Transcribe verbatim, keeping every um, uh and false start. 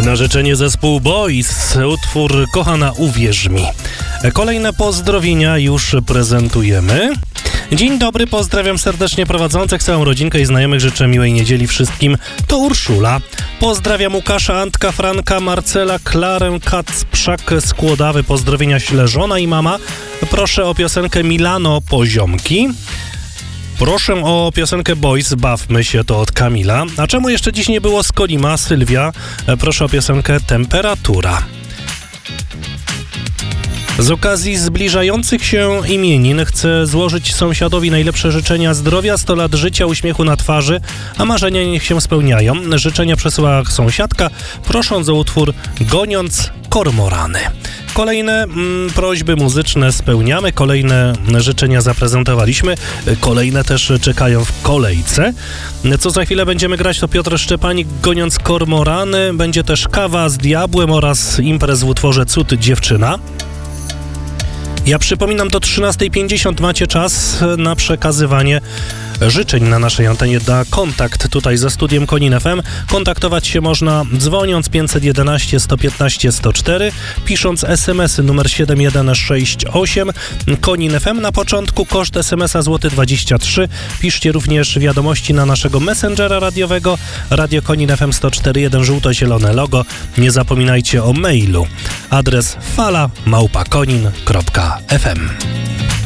Na życzenie zespół Boys, utwór Kochana uwierz mi. Kolejne pozdrowienia już prezentujemy. Dzień dobry, pozdrawiam serdecznie prowadzących, całą rodzinkę i znajomych, życzę miłej niedzieli wszystkim. To Urszula. Pozdrawiam Łukasza, Antka, Franka, Marcela, Klarę, Kacprzak, Skłodawy. Pozdrowienia śle żona i mama. Proszę o piosenkę Milano Poziomki. Proszę o piosenkę Boys, Bawmy się, to od Kamila. A czemu jeszcze dziś nie było z Kolima? Sylwia, proszę o piosenkę Temperatura. Z okazji zbliżających się imienin chcę złożyć sąsiadowi najlepsze życzenia zdrowia, sto lat życia, uśmiechu na twarzy, a marzenia niech się spełniają. Życzenia przesyła sąsiadka, prosząc o utwór Goniąc kormorany. Kolejne mm, prośby muzyczne spełniamy, kolejne życzenia zaprezentowaliśmy, kolejne też czekają w kolejce. Co za chwilę będziemy grać, to Piotr Szczepanik, Goniąc kormorany, będzie też Kawa z Diabłem oraz imprez w utworze Cud dziewczyna. Ja przypominam, do trzynastej pięćdziesiąt macie czas na przekazywanie życzeń na naszej antenie. Da kontakt tutaj ze studiem Konin F M. Kontaktować się można dzwoniąc pięćset jedenaście sto piętnaście sto cztery, pisząc smsy numer siedem jeden sześć osiem Konin F M. Na początku koszt smsa złoty dwadzieścia trzy. Piszcie również wiadomości na naszego messengera radiowego Radio Konin F M sto cztery jeden, żółto-zielone logo. Nie zapominajcie o mailu. Adres fala małpa konin kropka f m.